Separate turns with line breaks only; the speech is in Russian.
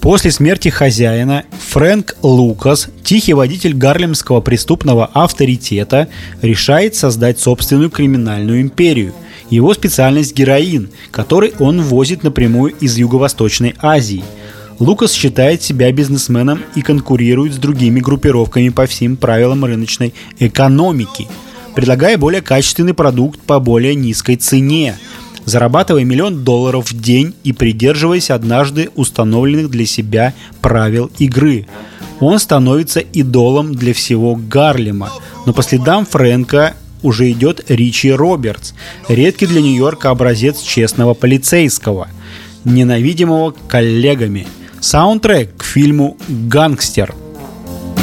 После смерти хозяина Фрэнк Лукас, тихий водитель гарлемского преступного авторитета, решает создать собственную криминальную империю. Его специальность – героин, который он возит напрямую из Юго-Восточной Азии. Лукас считает себя бизнесменом и конкурирует с другими группировками по всем правилам рыночной экономики, предлагая более качественный продукт по более низкой цене, зарабатывая $1 миллион в день и придерживаясь однажды установленных для себя правил игры. Он становится идолом для всего Гарлема, но по следам Фрэнка уже идет Ричи Робертс, редкий для Нью-Йорка образец честного полицейского, ненавидимого коллегами. Саундтрек к фильму «Гангстер».